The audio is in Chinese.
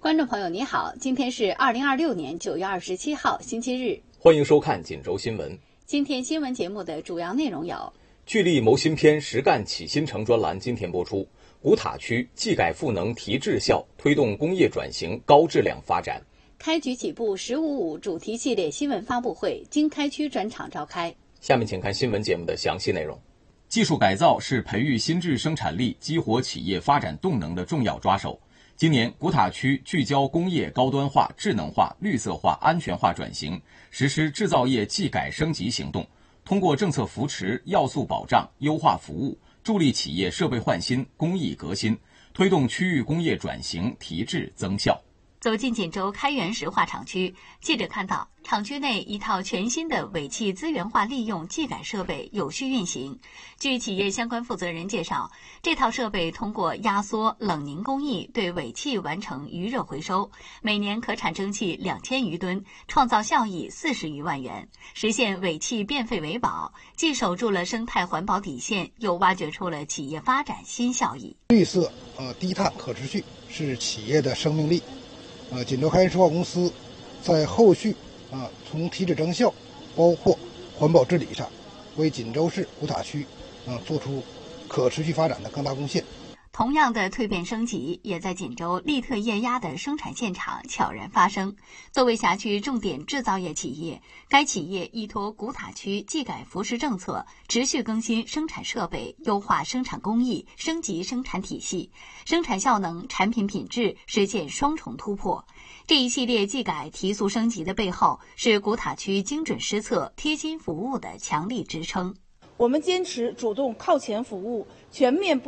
观众朋友你好，今天是2026年9月27号星期日， 欢迎收看锦州新闻。 今天新闻节目的主要内容有： 聚力谋新篇，实干启新城专栏今天播出。古塔区技改赋能提质效，推动工业转型高质量发展。 开局起步“15.5”主题系列新闻发布会经开区专场召开。 下面请看新闻节目的详细内容。 技术改造是培育新质生产力、激活企业发展动能的重要抓手。今年，古塔区聚焦工业高端化、智能化、绿色化、安全化转型，实施制造业技改升级行动，通过政策扶持、要素保障、优化服务，助力企业设备换新、工艺革新，推动区域工业转型提质增效。 走进锦州开元石化厂区，记者看到厂区内一套全新的尾气资源化利用技改设备有序运行。据企业相关负责人介绍，这套设备通过压缩、冷凝工艺对尾气完成余热回收，每年可产蒸汽2000余吨，创造效益40余万元，实现尾气变废为宝，既守住了生态环保底线，又挖掘出了企业发展新效益。 绿色、低碳、可持续是企业的生命力。锦州开元石化公司在后续从提质增效，包括环保治理上，为锦州市古塔区做出可持续发展的更大贡献。 同样的蜕变升级也在锦州力特液压的生产现场悄然发生。作为辖区重点制造业企业，该企业依托古塔区技改扶持政策，持续更新生产设备，优化生产工艺，升级生产体系，生产效能、产品品质实现双重突破。这一系列技改提速升级的背后，是古塔区精准施策、贴心服务的强力支撑。 我们坚持主动靠前服务，全面